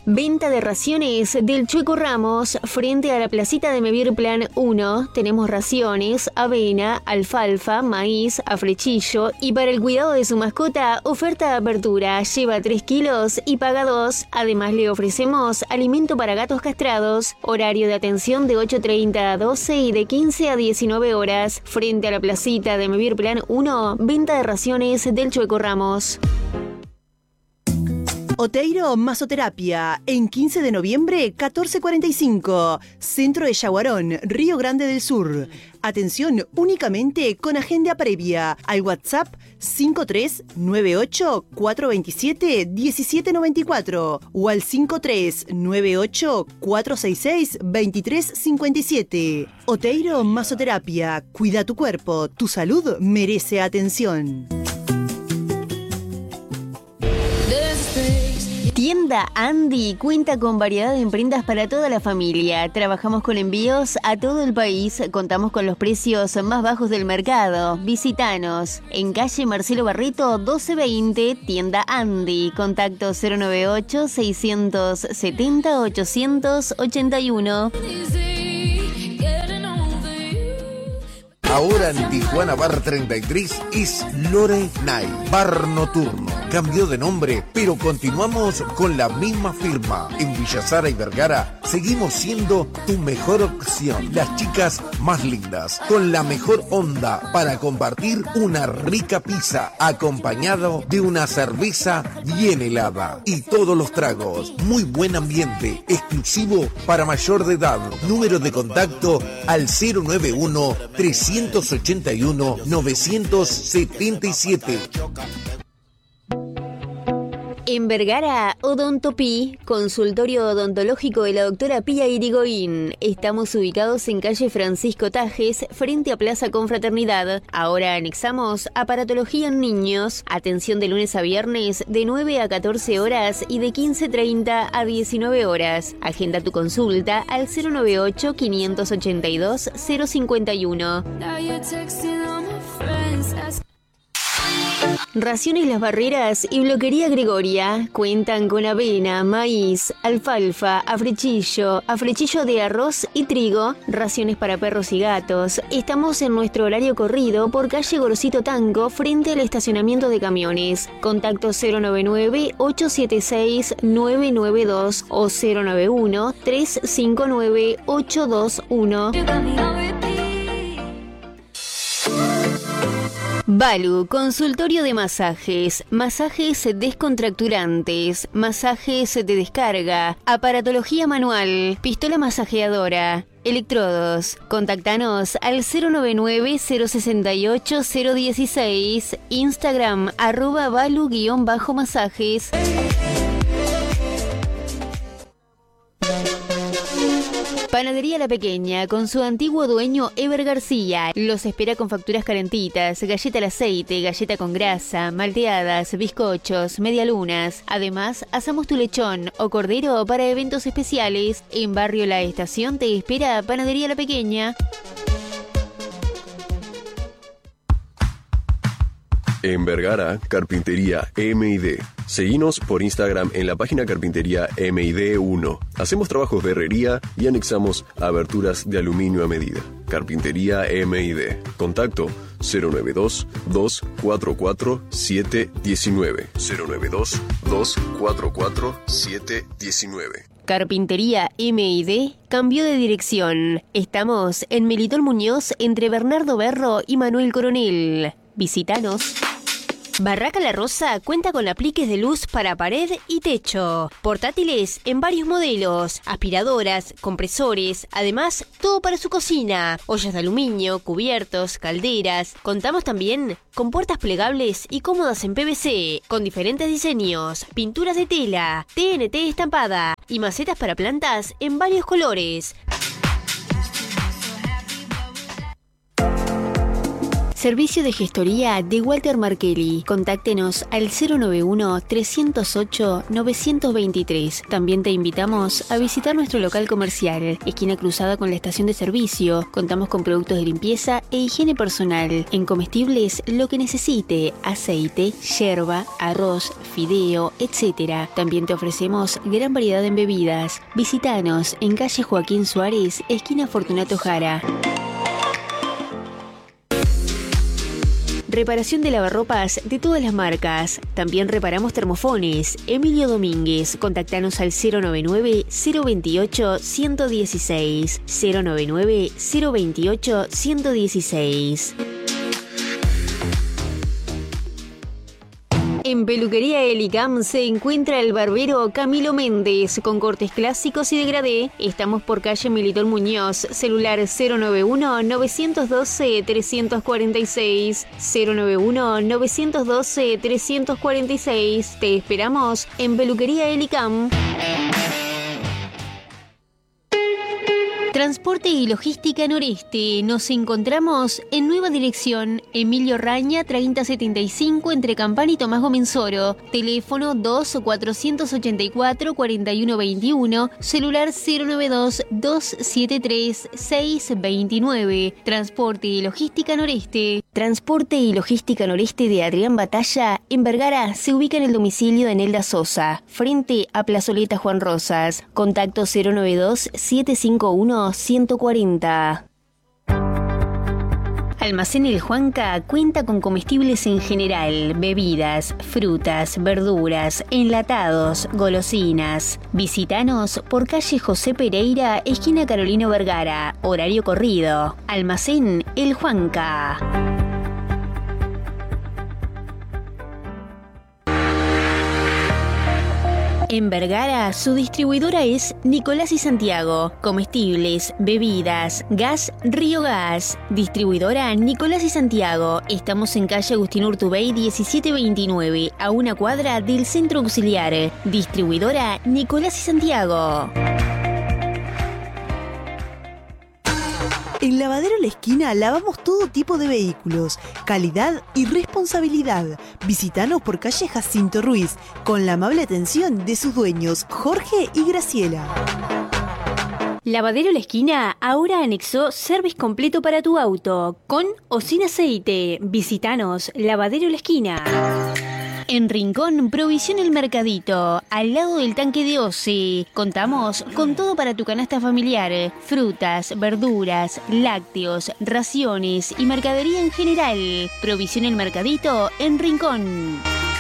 Venta de raciones del Chueco Ramos frente a la placita de Mevir Plan 1. Tenemos raciones, avena, alfalfa, maíz, afrechillo y para el cuidado de su mascota, oferta de apertura. Lleva 3 kilos y paga 2. Además le ofrecemos alimento para gatos castrados. Horario de atención de 8:30 a 12 y de 15 a 19 horas. Frente a la placita de Mevir Plan 1, venta de raciones del Chueco Ramos. Oteiro Masoterapia, en 15 de noviembre, 1445, Centro de Yaguarón, Río Grande del Sur. Atención únicamente con agenda previa. Al WhatsApp 5398-427-1794 o al 5398-466-2357. Oteiro Masoterapia, cuida tu cuerpo, tu salud merece atención. Tienda Andy cuenta con variedad de prendas para toda la familia. Trabajamos con envíos a todo el país. Contamos con los precios más bajos del mercado. Visítanos en calle Marcelo Barreto 1220, Tienda Andy. Contacto 098-670-881. Ahora en Tijuana Bar 33 es Lore Night, bar nocturno. Cambió de nombre, pero continuamos con la misma firma. En Villa Sara y Vergara seguimos siendo tu mejor opción. Las chicas más lindas, con la mejor onda para compartir una rica pizza, acompañado de una cerveza bien helada. Y todos los tragos, muy buen ambiente, exclusivo para mayor de edad. Número de contacto al 091-381-977. En Vergara, Odontopí, consultorio odontológico de la doctora Pía Irigoyen. Estamos ubicados en calle Francisco Tajes, frente a Plaza Confraternidad. Ahora anexamos aparatología en niños. Atención de lunes a viernes de 9 a 14 horas y de 15:30 a 19 horas. Agenda tu consulta al 098-582-051. Raciones Las Barreras y Bloquería Gregoria cuentan con avena, maíz, alfalfa, afrechillo de arroz y trigo, raciones para perros y gatos. Estamos en nuestro horario corrido por calle Gorosito Tango frente al estacionamiento de camiones. Contacto 099-876-992 o 091-359-821. Balu, consultorio de masajes, masajes descontracturantes, masajes de descarga, aparatología manual, pistola masajeadora, electrodos. Contactanos al 099-068-016, Instagram @balu_masajes. Panadería La Pequeña, con su antiguo dueño Eber García. Los espera con facturas calentitas, galleta al aceite, galleta con grasa, malteadas, bizcochos, medialunas. Además, asamos tu lechón o cordero para eventos especiales. En Barrio La Estación te espera Panadería La Pequeña. En Vergara, Carpintería M&D. Seguinos por Instagram en la página Carpintería M&D1. Hacemos trabajos de herrería y anexamos aberturas de aluminio a medida. Carpintería M&D. Contacto 092-244-719. 092-244-719. Carpintería M&D cambió de dirección. Estamos en Melitón Muñoz entre Bernardo Berro y Manuel Coronel. Visítanos. Barraca La Rosa cuenta con apliques de luz para pared y techo, portátiles en varios modelos, aspiradoras, compresores, además todo para su cocina, ollas de aluminio, cubiertos, calderas. Contamos también con puertas plegables y cómodas en PVC, con diferentes diseños, pinturas de tela, TNT estampada y macetas para plantas en varios colores. Servicio de gestoría de Walter Markelli. Contáctenos al 091-308-923. También te invitamos a visitar nuestro local comercial, esquina cruzada con la estación de servicio. Contamos con productos de limpieza e higiene personal. En comestibles, lo que necesite: aceite, yerba, arroz, fideo, etc. También te ofrecemos gran variedad en bebidas. Visítanos en calle Joaquín Suárez, esquina Fortunato Jara. Reparación de lavarropas de todas las marcas. También reparamos termofones. Emilio Domínguez. Contactanos al 099-028-116. 099-028-116. En Peluquería Elicam se encuentra el barbero Camilo Méndez, con cortes clásicos y degradé. Estamos por calle Militón Muñoz, celular 091-912-346, 091-912-346. Te esperamos en Peluquería Elicam. Transporte y Logística Noreste. Nos encontramos en Nueva Dirección, Emilio Raña 3075, entre Campana y Tomás Gomenzoro. Teléfono 2-484-4121, celular 092-273-629. Transporte y Logística Noreste. Transporte y Logística Noreste de Adrián Batalla, en Vergara, se ubica en el domicilio de Nelda Sosa, frente a Plazoleta Juan Rosas. Contacto 092-751-140. Almacén El Juanca cuenta con comestibles en general, bebidas, frutas, verduras, enlatados, golosinas. Visítanos por calle José Pereira, esquina Carolino Vergara, horario corrido. Almacén El Juanca. En Vergara, su distribuidora es Nicolás y Santiago. Comestibles, bebidas, gas, Río Gas. Distribuidora Nicolás y Santiago. Estamos en calle Agustín Urtubey 1729, a una cuadra del Centro Auxiliar. Distribuidora Nicolás y Santiago. En Lavadero La Esquina lavamos todo tipo de vehículos, calidad y responsabilidad. Visítanos por calle Jacinto Ruiz, con la amable atención de sus dueños, Jorge y Graciela. Lavadero La Esquina ahora anexó service completo para tu auto, con o sin aceite. Visítanos, Lavadero La Esquina. En Rincón, Provisión El Mercadito, al lado del tanque de Oce. Contamos con todo para tu canasta familiar: frutas, verduras, lácteos, raciones y mercadería en general. Provisión El Mercadito en Rincón.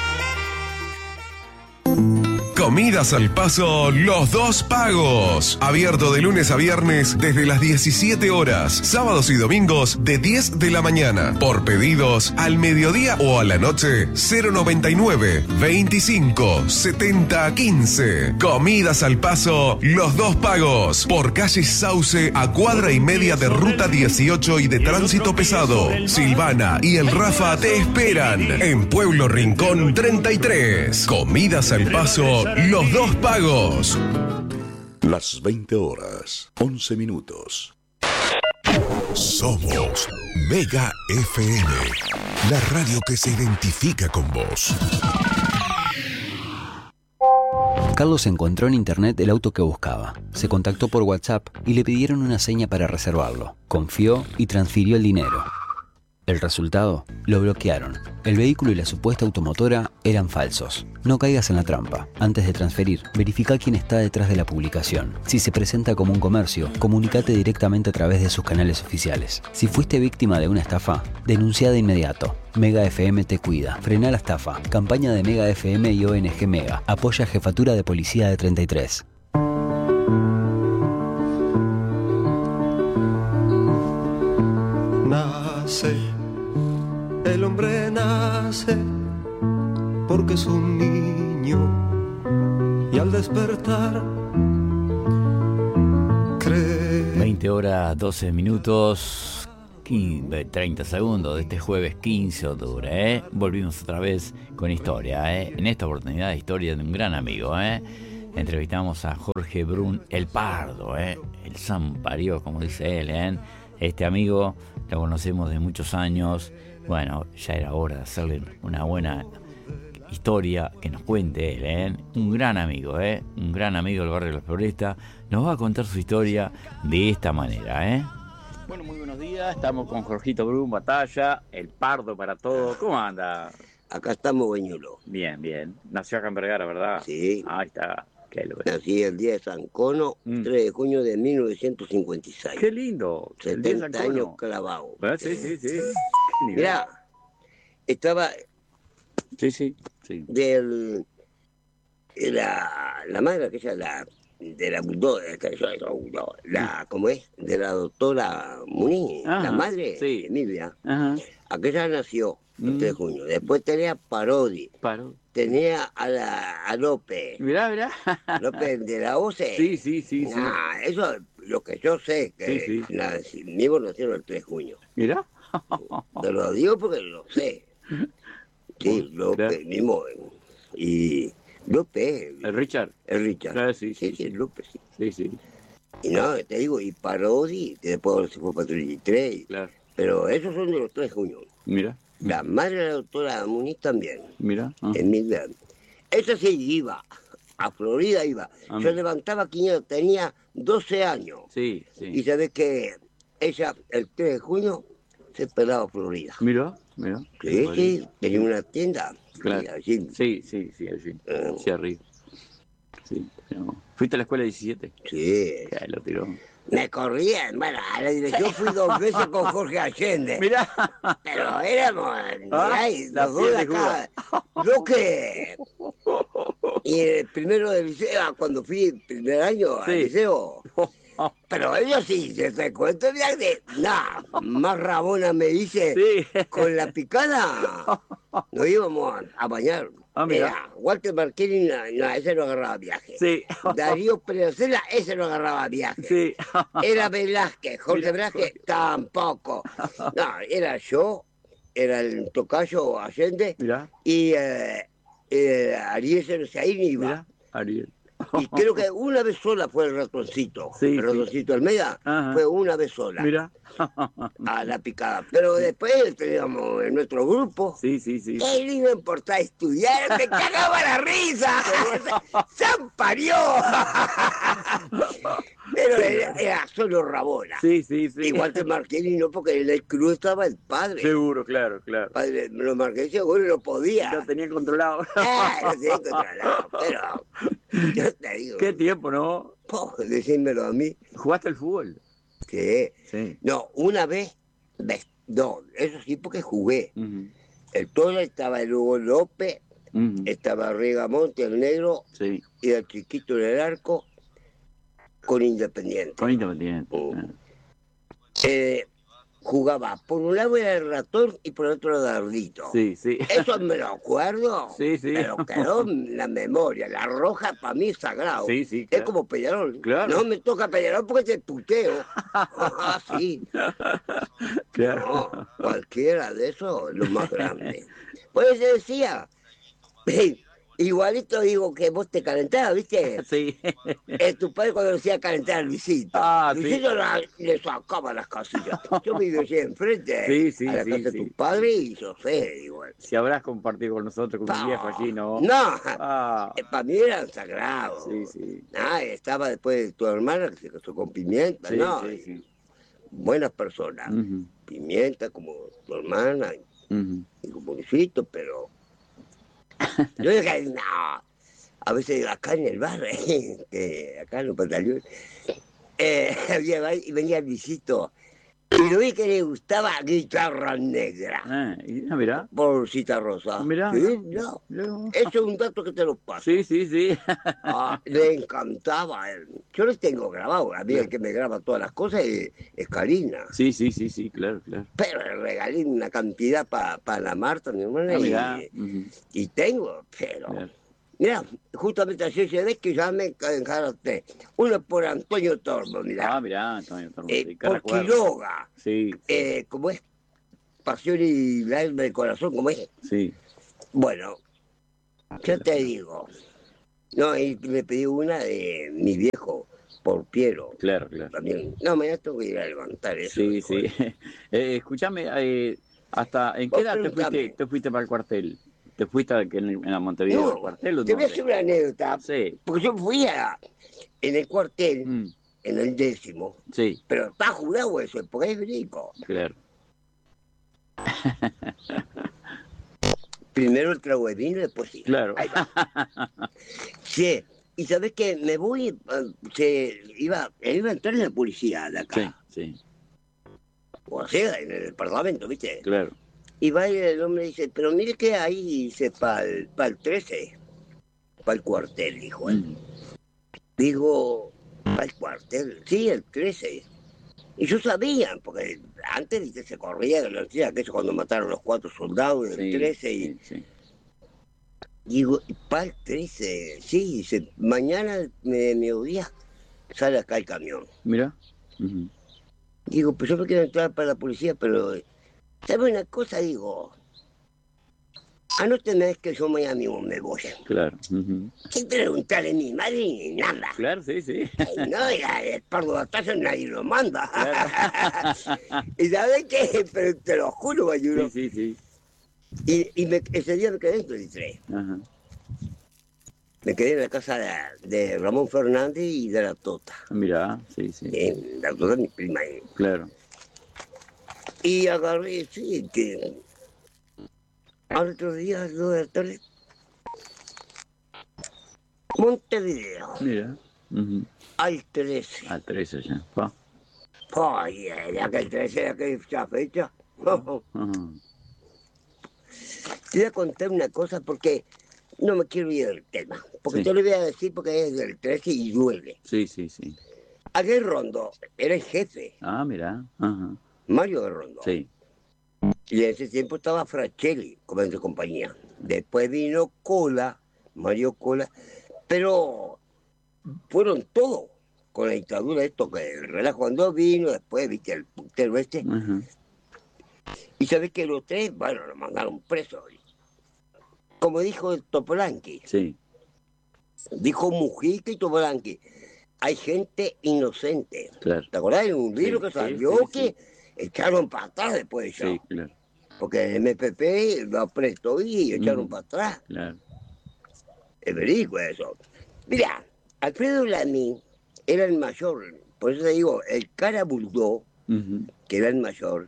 Comidas al Paso Los Dos Pagos. Abierto de lunes a viernes desde las 17 horas. Sábados y domingos de 10 de la mañana. Por pedidos al mediodía o a la noche 099 25 70 15. Comidas al Paso Los Dos Pagos. Por calle Sauce, a cuadra y media de Ruta 18 y de Tránsito Pesado. Silvana y el Rafa te esperan en Pueblo Rincón 33. Comidas al Paso Los Dos Pagos. Las 20 horas, 11 minutos. Somos Mega FM, la radio que se identifica con vos. Carlos encontró en internet el auto que buscaba. Se contactó por WhatsApp y le pidieron una seña para reservarlo. Confió y transfirió el dinero. El resultado, lo bloquearon. El vehículo y la supuesta automotora eran falsos. No caigas en la trampa. Antes de transferir, verifica quién está detrás de la publicación. Si se presenta como un comercio, comunícate directamente a través de sus canales oficiales. Si fuiste víctima de una estafa, denuncia de inmediato. Mega FM te cuida. Frena la estafa. Campaña de Mega FM y ONG Mega. Apoya Jefatura de Policía de 33. Nace, el hombre nace porque es un niño y al despertar cree. 20 horas 12 minutos 30 segundos de este jueves 15 de octubre, Volvimos otra vez con historia, En esta oportunidad, historia de un gran amigo, Entrevistamos a Jorge Brun, el Pardo, El San Parió, como dice él, Este amigo lo conocemos de muchos años, Bueno, ya era hora de hacerle una buena historia que nos cuente él, ¿eh? Un gran amigo, un gran amigo del barrio de La Floresta. Nos va a contar su historia de esta manera, ¿eh? Bueno, muy buenos días. Estamos con Jorgito Brum, Batalla, el Pardo para todo. ¿Cómo anda? Acá estamos, Bañuelo. Bien, bien. Nació acá en Vergara, ¿verdad? Sí. Ahí está. Qué lo Nací el día de San Cono, 3 de junio de 1956. Qué lindo. 70 años clavado. Sí, sí, sí. Mirá, estaba... Sí. La madre aquella, de la bulldog, ¿cómo es? De la doctora Muniz, la madre, Emilia. Ajá. Aquella nació el 3 de junio. Después tenía Parodi. Tenía a López. Mirá. López de la OCE. Sí. Eso es lo que yo sé, que mismos nacieron el 3 de junio. Mirá. Te lo digo porque lo sé. Sí, López mismo. Y López. El Richard. Claro, sí, López, sí. Y no, te digo, y Parodi, que después se fue para 33. Claro. Pero esos son de los 3 de junio. Mira. La madre de la doctora Muniz también. Mira. Emilia. Esa sí iba. A Florida iba. Yo levantaba 500, tenía 12 años. Sí. Y sabés que ella, el 3 de junio, se pelaba a Florida. Mira. Sí, tenía una tienda. Claro. Allí. Sí, allí. Sí, arriba. Sí. ¿Fuiste a la escuela 17? Sí. Ya lo tiró. Me corrían, bueno, a la dirección fui 2 veces con Jorge Allende. Mirá. Pero éramos, los dos de acá. Yo que... Y el primero del liceo, cuando fui el primer año al liceo... Pero ellos sí, te cuento de más rabona me dice, con la picada, nos íbamos a bañar. Mira, Walter Marquini, ese no agarraba viaje. Sí. Darío Prenacela, ese no agarraba viaje. Sí. Era Velázquez, Jorge Velázquez, tampoco. No, era yo, era el tocayo Allende, y Ariel Cerezaín iba. Mira, Ariel. Y creo que una vez sola fue el ratoncito. El ratoncito Almeida fue una vez sola. Mira. A la picada. Pero después teníamos en nuestro grupo. Sí. ¿Qué le iba a importar estudiar? ¡Me cagaba la risa! ¡Se parió! Pero era solo rabona. Sí. Igual que Marquini, no, porque en el club estaba el padre. Seguro, claro. Padre, los Marquini seguro no podía. Lo tenía controlado. Lo tenía controlado, pero... Yo te digo. ¿Qué tiempo, no? Decímelo a mí. ¿Jugaste al fútbol? Sí. No, una vez, no, eso sí porque jugué. El Toro estaba el Hugo López, estaba Rigamonte, el negro, y el chiquito en el arco, con Independiente. Jugaba, por un lado era el ratón y por el otro el Dardito. Sí. Eso me lo acuerdo. Sí. Pero quedó en la memoria. La roja para mí es sagrado. Sí, claro. Es como Peñarol. Claro. No me toca Peñarol porque te puteo. Sí. Claro. No, cualquiera de esos, lo más grande. Pues se decía, igualito digo que vos te calentabas, ¿viste? Sí. Tu padre cuando decía calentar a Luisito. Luisito le sacaba las casillas. Yo vivía allí enfrente a la casa de tu padre y yo sé, igual. Si habrás compartido con nosotros, con un viejo allí, ¿no? No, para mí eran sagrados. Sí. Estaba después tu hermana que se casó con Pimienta, Sí. Buenas personas. Pimienta como tu hermana y como Luisito, pero... Yo dije, no, a veces acá en el bar, que acá en los pantalones, y venía Luisito, y lo vi que le gustaba Guitarra Negra. Mirá. Por Cita Rosa. Mirá. ¿Sí? No. Eso es un dato que te lo paso. Sí. Le encantaba. Yo lo tengo grabado. A mí el que me graba todas las cosas es Karina. Sí, claro. Pero le regalé una cantidad para la Marta, mi hermana. Y tengo, pero... Claro. Mira, justamente ayer se ve que ya me encargaste. Uno por Antonio Tormo, mira. Mirá, Antonio Tormo. Por Quiroga. Sí. ¿Cómo es? Pasión y alma del corazón, ¿cómo es? Sí. Bueno, yo te digo. No, y me pedí una de mi viejo, por Piero. Claro. También. No, me tengo que ir a levantar eso. Sí. Escúchame, ¿En qué edad te fuiste para el cuartel? ¿Te fuiste en la Montevideo al cuartel? ¿O te voy a hacer una anécdota. Sí. Porque yo fui en el cuartel, en el 10º. Sí. Pero está jurado eso, porque es verídico. Claro. Primero el trago de vino y después sí. Claro. Ahí va. Sí. Y sabés que me voy, iba a entrar en la policía de acá. Sí. O sea, en el departamento, ¿viste? Claro. Y va y el hombre dice, pero mire que ahí dice para el 13, para el cuartel, dijo él. Digo, ¿para el cuartel? Sí, el 13. Y yo sabía, porque antes ¿viste? Se corría, que eso cuando mataron los 4 soldados del 13. Sí. Digo, para el 13, sí, dice, mañana mediodía sale acá el camión. Mira. Digo, pues yo no quiero entrar para la policía, pero ¿sabes una cosa? Digo, anóteme que yo mañana mismo me voy. Claro. Sin preguntarle ni madre ni nada. Claro, sí. No, el pardo batalla nadie lo manda. Claro. Y ¿sabes qué? Pero te lo juro, Bayuro. Sí. Y ese día me quedé en 23. Ajá. Me quedé en la casa de Ramón Fernández y de la Tota. Mirá, sí. La Tota es mi prima. Claro. Y agarré, sí, que al otro día, 2 de la tarde, Montevideo. Mira. Al 13. Al 13 ya. Ay, ya que el 13 era aquella fecha. Te voy a contar una cosa porque no me quiero ir del tema. Porque te lo voy a decir porque es del 13 y duele. Sí. Aquel Rondo era el jefe. Ah, mira. Mario de Rondo. Sí. Y en ese tiempo estaba Fratelli como en su compañía. Después vino Mario Cola. Pero fueron todos con la dictadura esto, que el relajo cuando vino, después viste el puntero este. Y sabés que los 3, bueno, lo mandaron preso. Como dijo Topolanqui. Sí. Dijo Mujica y Topolanqui. Hay gente inocente. Claro. ¿Te acordás de un libro que salió que echaron para atrás después de eso? Sí, claro. Porque el MPP lo apretó y echaron para atrás. Claro. Es verídico eso. Mira, Alfredo Lamín era el mayor. Por eso te digo, el cara Bulldó, que era el mayor,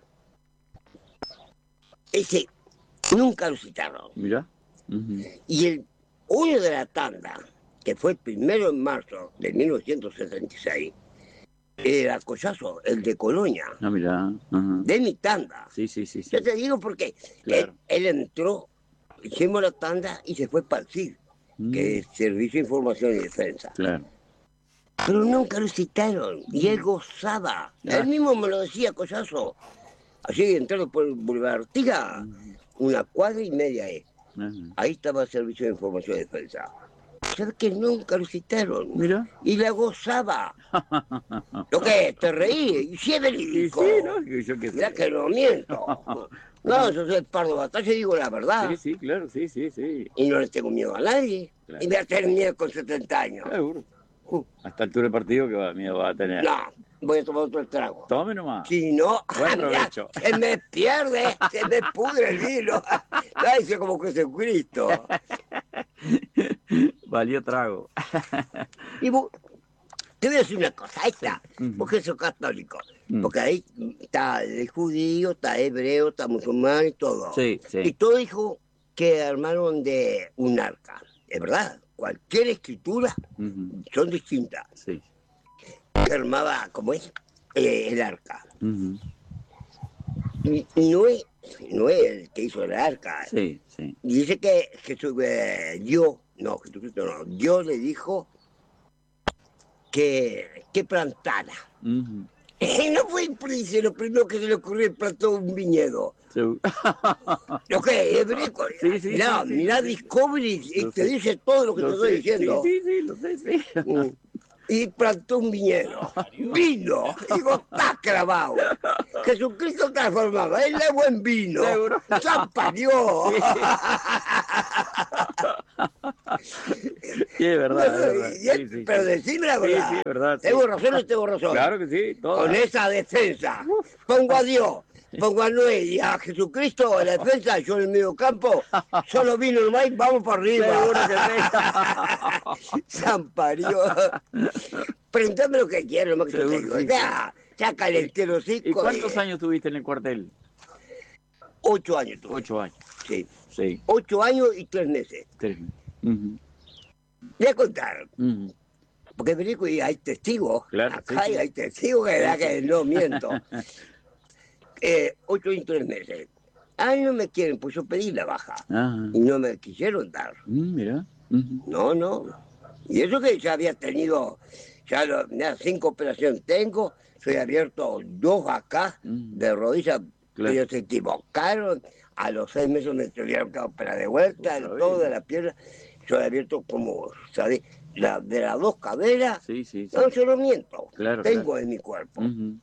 ese nunca lo citaron. Mira. Y el 1 de la tanda, que fue el 1 de marzo de 1976, era Collazo, el de Colonia. Ah, mira. De mi tanda. Sí. Yo te digo porque claro. él entró, hicimos la tanda y se fue para el CID, que es Servicio de Información y Defensa. Claro. Pero nunca lo citaron y él gozaba. Él mismo me lo decía, Collazo. Así entrando por el Boulevard Artigas, 1,5 cuadras. Ahí estaba el Servicio de Información y Defensa. ¿Sabes que nunca lo citaron? Mira. Y la gozaba. ¿Lo que? ¿Te reí? Y si es verídico. Sí, ¿no? Yo qué sé. Mirá que no miento. No, yo soy pardo batalla y digo la verdad. Sí, claro, sí. Y no le tengo miedo a nadie. Claro. Y me va a tener miedo con 70 años. Seguro. A esta altura del partido, ¿qué miedo va a tener? No, voy a tomar otro trago. Tome nomás. Si no, buen provecho. Se me pierde, se me pudre el vino. Ay, como Jesucristo. Valió trago. Y vos, te voy a decir una cosa, ahí está, porque sos católico. Porque ahí está el judío, está hebreo, está musulmán y todo. Sí. Y todo dijo que armaron de un arca. Es verdad, cualquier escritura son distintas. Sí. Que armaba, ¿cómo es? El arca. Y no es el que hizo el arca. Sí. Y dice que Jesús, Jesucristo no, Dios le dijo que plantara. Y no fue lo primero que se le ocurrió, plantó un viñedo. Lo que es verídico. Mirá Discovery y te dice todo lo que te estoy diciendo. Sí, lo sé. Y plantó un viñedo. Vino. Digo, está clavado. Jesucristo transformaba el agua en vino. ¡Zampa Dios! Sí, es verdad. Pero decime la verdad. Sí, es verdad. ¿Tengo razón o tengo razón? Claro que sí. Con esa defensa. Pongo a Dios. pongo a Noé y a Jesucristo en la defensa, yo en el medio campo, solo vino nomás y vamos para arriba. San parió. Preguntame lo que quiero, nomás que yo te digo. Ya calenté los hocico. ¿Y cuántos años tuviste en el cuartel? 8 años tuve. 8 años. Sí. Sí. 8 años y 3 meses. 3 meses. Uh-huh. Voy a contar. Uh-huh. Porque Federico, y hay testigos. Claro, acá sí. Hay testigos que verdad que no miento. 8 y 3 meses. No me quieren, pues yo pedí la baja. Ajá. Y no me quisieron dar. Mira. Uh-huh. No. Y eso que ya había tenido, ya 5 operaciones tengo, soy abierto 2 acá, de rodillas, claro. Ellos se equivocaron, a los 6 meses me tuvieron que operar de vuelta, todo de la pierna, yo he abierto como, ¿sabes? De las 2 caderas, sí. No, yo no miento, claro, tengo en mi cuerpo. Uh-huh.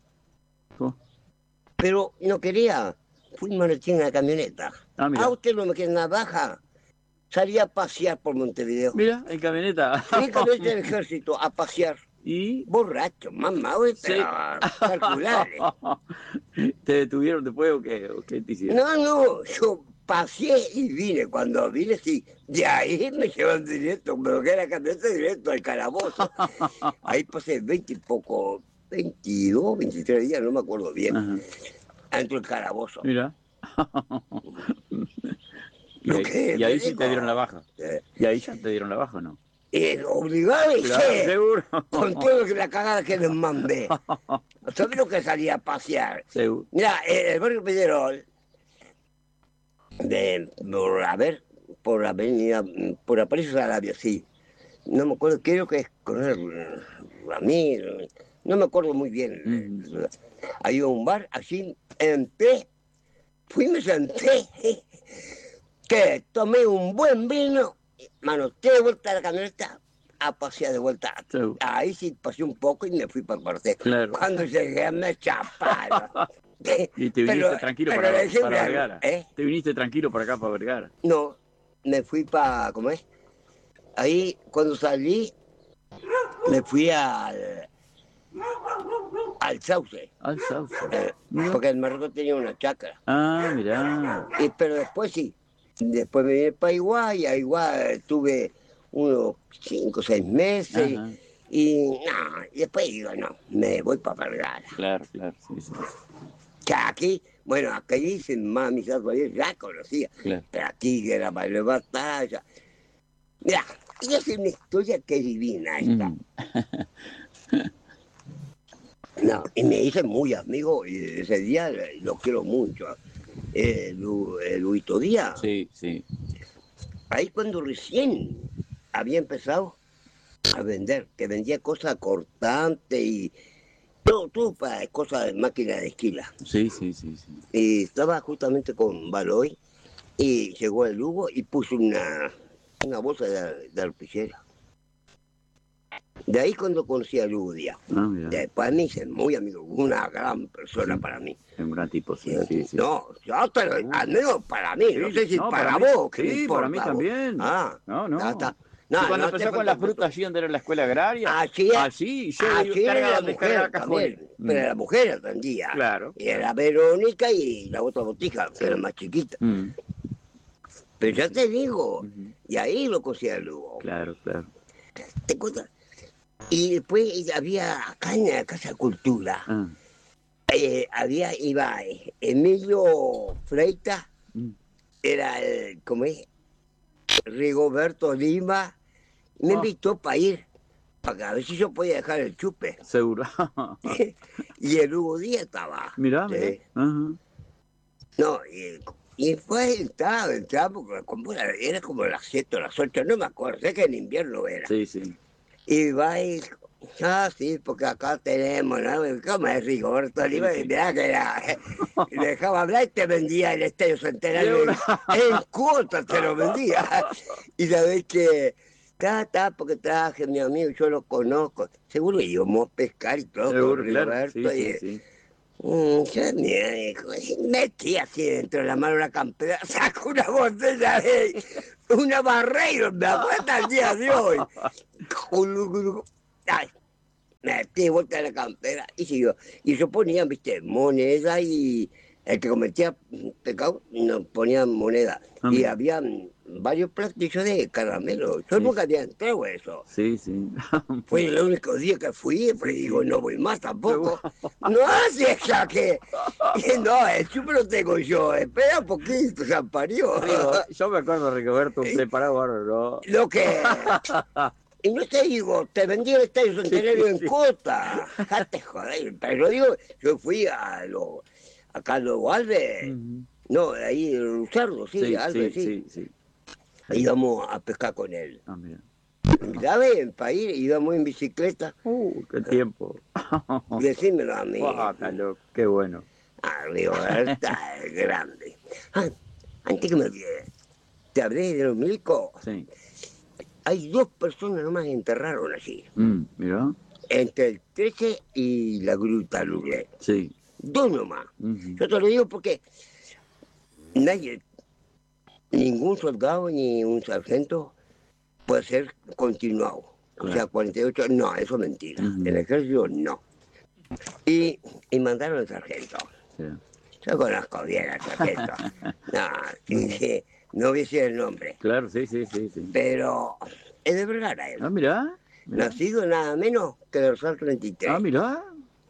Pero no quería, fuimos en la camioneta. Mira. Usted no me quiere nada baja. Salí a pasear por Montevideo. Mira, en camioneta. Sí, camioneta del ejército, a pasear. ¿Y? Borracho, mamá, pero calculares. ¿Te detuvieron después o qué te hicieron? No, yo pasé y vine. Cuando vine, sí, de ahí me llevan directo, pero que era camioneta directo al calabozo. Ahí pasé 20 y poco, 22, 23 días, no me acuerdo bien. Ajá. Adentro del calabozo. Mira. Y ahí sí te dieron la baja. Y ahí ya te dieron la baja, ¿o no? Obligado y claro, seguro. Con todo la cagada que les mandé. ¿Sabes lo que salía a pasear? Seguro. Mira, el barrio Peñarol, por la avenida, por Aparicio Sarabia, sí. No me acuerdo, creo que es con el Ramiro, no me acuerdo muy bien. Hay un bar, así, entré, me senté, que tomé un buen vino, manoteé de vuelta a la camioneta, a pasear de vuelta. Ahí sí pasé un poco y me fui para el cuartel. Claro. Cuando llegué me chaparon. Y te viniste tranquilo para Vergara. ¿Eh? Te viniste tranquilo para acá, para Vergara. No, me fui para, ¿cómo es? Ahí, cuando salí, me fui al Sauce. Al Sauce. Porque el Marruecos tenía una chacra. Mirá. Pero después sí. Después me vine para Iguay, a Iguay estuve unos 5 o 6 meses. Ajá. Y después digo, no, me voy para Vergara. Claro, sí. Que aquí, bueno, aquí dicen más mis abuelos, ya conocía. Claro. Pero aquí era para la batalla. Mira, ella es una historia que es divina esta. No, y me hice muy amigo, y ese día lo quiero mucho. Luito Díaz. Sí. Ahí cuando recién había empezado a vender, que vendía cosas cortantes y todo para cosas de máquina de esquila. Sí. Y estaba justamente con Baloy y llegó el Lugo y puso una bolsa de arpillera. De ahí cuando conocí a Lugo Díaz. Después me hice muy amigo, una gran persona para mí. Un gran tipo, sí. No, al menos para mí, no sé si para vos. Sí, para mí también. Cuando empezó con la fruta allí donde era la escuela agraria. Así era la mujer también. Pero la mujer atendía. Claro. Y era Verónica y la otra botija, que era más chiquita. Pero ya te digo, y ahí lo cosía el Lugo. Claro. ¿Te cuentas? Y después había acá en la Casa de Cultura, iba Emilio Freita, era ¿cómo es? Rigoberto Lima, me invitó para ir, para ver si yo podía dejar el chupe. Seguro. Y el Hugo Díaz estaba. Mirá. No, y después entraba, porque era como las 7 o las 8, no me acuerdo, sé que en invierno era. Sí. Y va y, sí, porque acá tenemos, ¿no? ¿Cómo es Rigoberto Lima? Y mirá que le dejaba hablar y te vendía el Estadio Centenario en cuotas, te lo vendía. Y sabés que, porque traje a mi amigo, yo lo conozco, seguro que íbamos a pescar y todo con Rigoberto. Claro. Sí. Yo metí así dentro de la mano una campera, saco una botella de una Barreiro, me acuerdo al día de hoy. Me metí de vuelta en la campera y siguió. Y yo ponía, viste, moneda y el que cometía pecado nos ponía moneda. Y había varios platillos de caramelo. Yo nunca había entrado a eso. Sí, sí. Fue el único día que fui, pero digo, no voy más tampoco. No hace ya que... No, el chupo lo tengo yo. Espera un poquito, se parió. Yo me acuerdo, Rigoberto, un preparado bárbaro. Lo que... Y no te digo, te vendí el Estadio Centenario en Cota. Jate joder, pero digo, yo fui a Carlos Alves. No, ahí en Lucerno, sí, Alves, sí. Íbamos a pescar con él. ¿Sabes? Para ir, íbamos en bicicleta. ¡Qué tiempo! Decímelo a mí. ¡Qué bueno! Rigoberta es grande. Antes que me olvide, ¿te hablé de los milicos? Sí. Hay 2 personas nomás que enterraron allí. Mira. Entre el 13 y la Gruta Lourdes. Sí. 2 nomás. Yo te lo digo porque nadie, ningún soldado ni un sargento puede ser continuado. O sea, 48, no, eso es mentira. El ejército no. Y mandaron al sargento. Sí. Yo conozco bien al sargento. No voy a decir el nombre. Claro, sí. Pero es de Vergara él. Mirá. Nacido nada menos que de Dorsal 33. Mirá.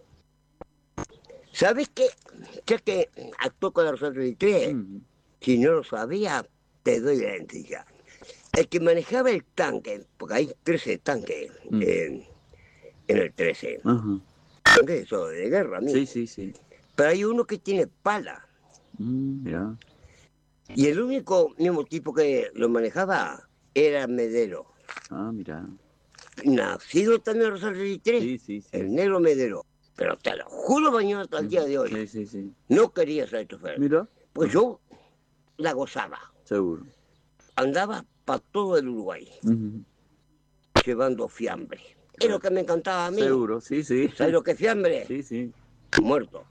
¿Sabes qué? Ya que actuó con Dorsal 33, si no lo sabía, te doy la identidad. El que manejaba el tanque, porque hay 13 tanques en el 13. Tanques eso de guerra, mismo. Sí. Pero hay uno que tiene pala. Mirá. Y el único mismo tipo que lo manejaba era Medero. Mirá. Nacido también en Rosario 33, sí. el negro Medero. Pero te lo juro, mañana hasta el día de hoy. Sí. No quería ser chofer. Mira. Pues yo la gozaba. Seguro. Andaba para todo el Uruguay, llevando fiambre. Es lo que me encantaba a mí. Seguro, sí. ¿Sabes lo que es fiambre? Sí. Muerto.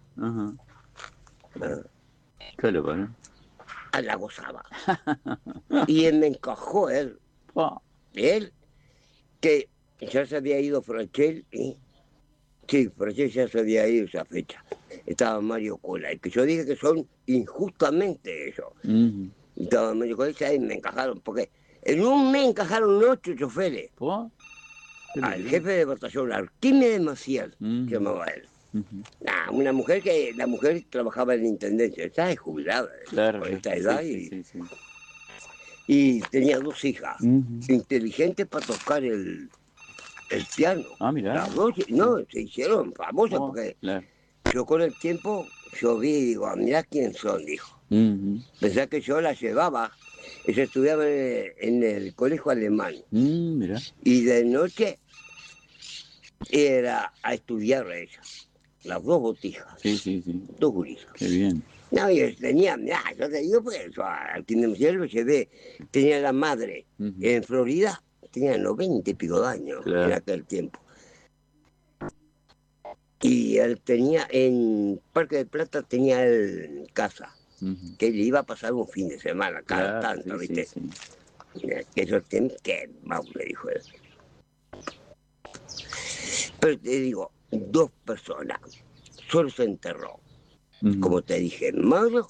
Qué loco, ¿no? La gozaba. Y él me encajó, él, que ya se había ido Frachel, sí, Frachel ya se había ido esa fecha. Estaba Mario Cola, y que yo dije que son injustamente ellos. Estaba Mario Cola y ahí me encajaron, porque en un mes encajaron 8 choferes. Al jefe de batallón, Arquímedes Maciel, que llamaba él. Una mujer la mujer trabajaba en la intendencia, estaba jubilada, claro, por esta edad, sí. Y tenía 2 hijas, inteligentes para tocar el piano. Mirá. Las 2, se hicieron famosas porque yo con el tiempo, yo vi y digo, mirá quién son, dijo. Pensé que yo la llevaba, ella estudiaba en el colegio alemán. Mirá. Y de noche era a estudiar ella. Las 2 botijas. Sí. 2 gurisas. Qué bien. No, yo tenía, yo te digo, pues yo al Quindemciel lo llevé. Tenía la madre en Florida, tenía 90 y pico de años en aquel tiempo. Y él tenía, en Parque del Plata tenía él casa, que le iba a pasar un fin de semana, cada tanto, ¿viste? Sí. Que esos tiempos, que vamos, le dijo él. Pero te digo, 2 personas, solo se enterró. Como te dije, malo,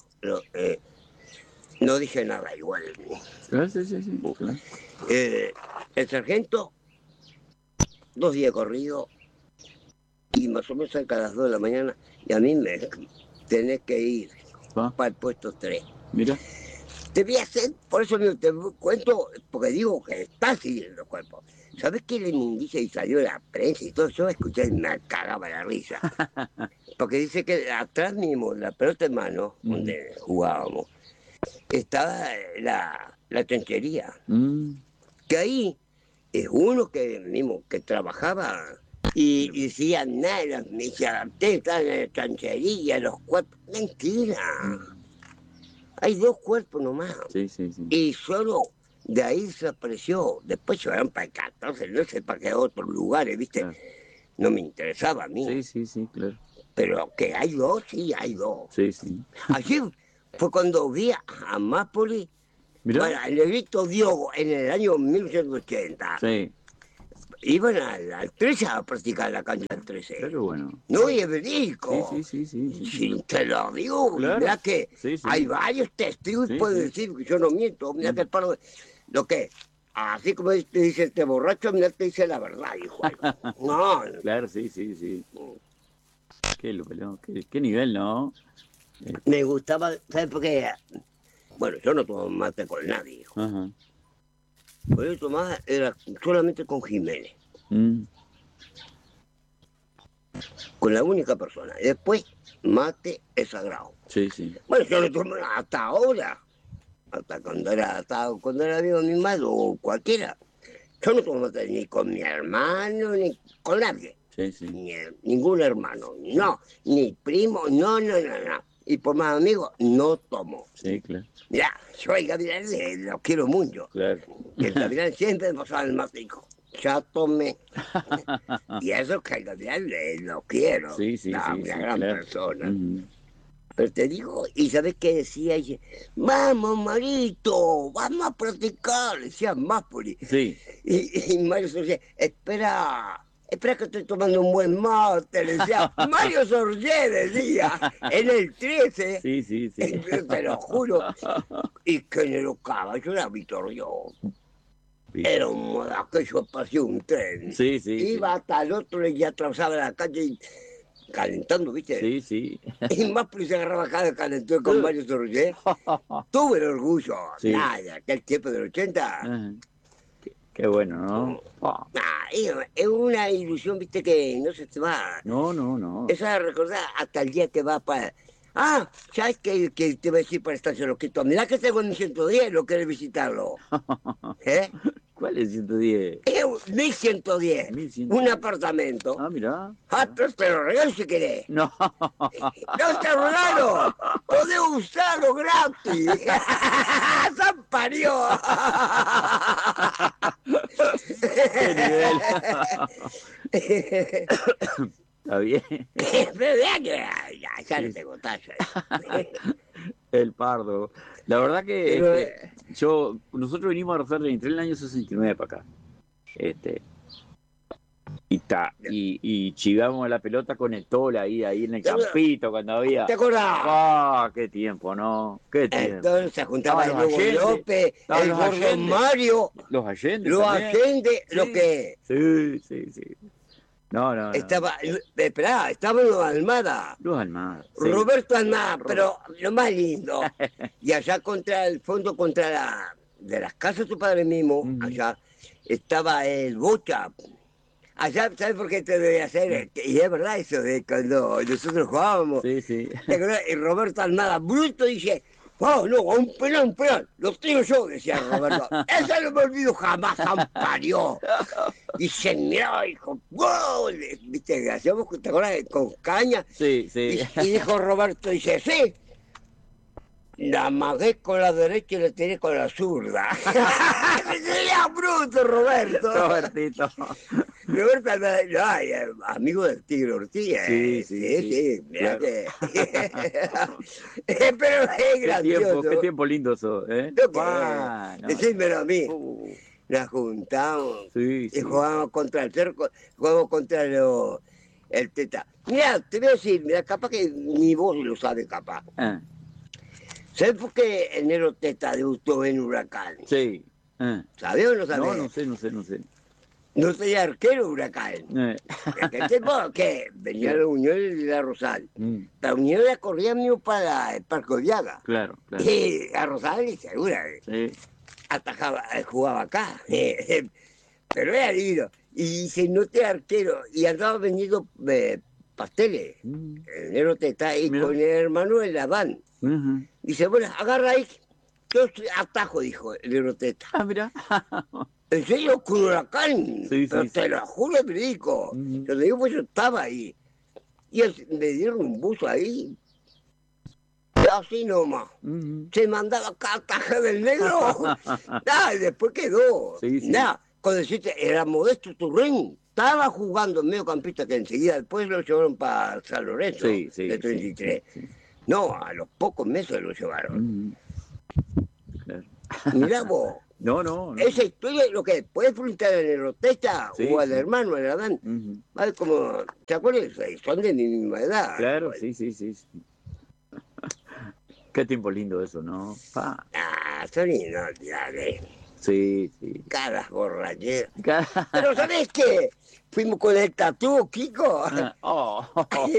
no dije nada igual. Sí. El sargento, 2 días corrido, y más o menos cerca de las 2 de la mañana, y a mí me tenés que ir para el puesto 3. Mira. Te voy a hacer, por eso te cuento, porque digo que está siguiendo los cuerpos. ¿Sabes qué le indica y salió la prensa y todo? Yo escuché y me cagaba la risa. Porque dice que atrás mismo, la pelota en mano, donde jugábamos, estaba la trinchería. Que ahí es uno que mismo que trabajaba y decía, nada, me adapté, están en la trinchería, los cuerpos. Mentira. Hay 2 cuerpos nomás. Sí. Y solo de ahí desapareció. Después llevaron para el 14, no sé para qué otros lugares, ¿viste? Claro. No me interesaba a mí. Sí, claro. Pero que hay 2, sí, hay 2. Sí. Allí fue cuando vi a Mápoli, bueno, el negrito Diogo, en el año 1980. Sí. iban al 13 a practicar la cancha del 13. Pero bueno. No, y es verídico. Sí. Si te lo digo, claro. mirá que Sí. hay varios testigos y pueden decir que yo no miento. Mirá que el paro, lo que, así como te dice este borracho, mirá te dice la verdad, hijo. No. Claro, sí. Qué nivel, ¿no? Me gustaba, ¿sabes por qué? Bueno, yo no tomo mate con nadie, hijo. Ajá. Por eso tomaba era solamente con Jiménez. Con la única persona. Y después, mate es sagrado. Sí. Bueno, yo lo tomo hasta ahora. Hasta cuando era amigo de mi madre o cualquiera. Yo no tomo mate ni con mi hermano, ni con nadie. Sí. Ni ningún hermano. No, ni primo, no. Y por más amigos, no tomo. Sí, claro. Mirá, yo al Gabriel lo quiero mucho. Claro. Y el Gabriel siempre me pasaba el matico. Ya tomé. Y eso que al Gabriel lo quiero. Sí, una gran claro. persona. Pero te digo, ¿y sabes qué decía? Y dice, vamos, Marito, vamos a practicar. Decía Mápoli. Sí. Y Mario Sorge, espera que estoy tomando un buen mate, le decía, Mario Sorge decía, en el 13, Sí. te lo juro, y que en el caballo era Vitorio. Era un moda que yo pasé un tren. Sí. Iba hasta el otro y ya atravesaba la calle y calentando, ¿viste? Sí. Y más se agarraba cada calentón con Mario Sorge. Tuve el orgullo, de aquel tiempo del 80. Ajá. Qué bueno, ¿no? Es una ilusión, viste, que no se te va. No. Esa recordar hasta el día que va para... ¿sabes qué te voy a decir para Estación Loquito? Mirá que tengo en 110, lo quieres visitarlo. ¿Eh? ¿Cuál es 110? 1110. Un apartamento. Mirá. Entonces te lo regalo si querés. No. No te regalo. Podés usarlo gratis. ¡San parió! ¡Qué nivel! Está bien. Pero vea que ya no tengo talla. El Pardo. La verdad que nosotros venimos a Rosario, entré en el año 69 para acá. Y chivamos la pelota con el Tola ahí en el campito cuando había. ¿Te acordás? Qué tiempo, ¿no? Qué tiempo. Entonces se juntaba el Hugo López, el Gordo Mario, los Allende. Lo que... Sí. No. Estaba Luz Almada. Sí. Roberto Almada, pero lo más lindo. Y allá contra el fondo, de las casas de su padre mismo, allá estaba el Bocha. Allá, ¿sabes por qué te debe hacer? Y es verdad eso de cuando nosotros jugábamos. Sí. Y Roberto Almada, bruto, dice, no, un penal. Lo tengo yo, decía Roberto. Eso no me olvido jamás, parió. Y se miró, dijo, ¡wow! ¿Viste? Hacíamos, ¿te acuerdas? Con caña. Sí. Y dijo Roberto, dice, sí. La amagué con la derecha y la tiré con la zurda. Sería bruto, Roberto. Robertito. Roberto, amigo del Tigre Ortiz. Sí. Mirá claro. que... Pero es gracioso. Qué tiempo lindo eso, ¿eh? Decídmelo a mí. Nos juntamos y jugábamos contra el cerco, jugábamos contra el Teta. Mirá, te voy a decir, capaz que ni vos lo sabes, capaz. ¿Sabes por qué el Negro Teta debutó en Huracán? Sí. ¿Sabés o no sabés? No sé. No tenía arquero Huracán. Aquel tiempo que venía la Unión y la Rosal. La Unión la corría mío para el Parque Viaga. Claro. Y a Rosal, segura. Sí. Atajaba, jugaba acá. Pero era lindo. Y se noté arquero. Y andaba vendiendo pasteles. El Negro Teta y con el hermano en la van. Dice, bueno, agarra ahí. Yo atajo, dijo el Negro Teta. Mirá. En serio, con Huracán. Pero te lo juro, me dijo. Yo le digo, pues yo estaba ahí. Y me dieron un buzo ahí. Así nomás. Se mandaba acá taja del Negro. Y después quedó. Cuando deciste, era Modesto Turren. Estaba jugando en mediocampista que enseguida después lo llevaron para San Lorenzo. De 33. No, a los pocos meses lo llevaron. Mirá vos. No. Esa historia es lo que puedes preguntar al Erotesta o al hermano, al Adán. ¿Vale? Como, ¿te acuerdas? Son de mi misma edad. Claro, sí. Qué tiempo lindo eso, ¿no? Son inolvidables. Sí. Caras borracheras. Pero ¿sabés qué? Fuimos con el tatú, Kiko.